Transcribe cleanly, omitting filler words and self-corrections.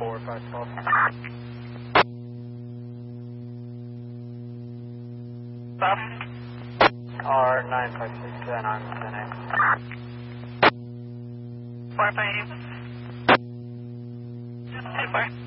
512. Bob? R956 and I'm 10A. 458. 10-4.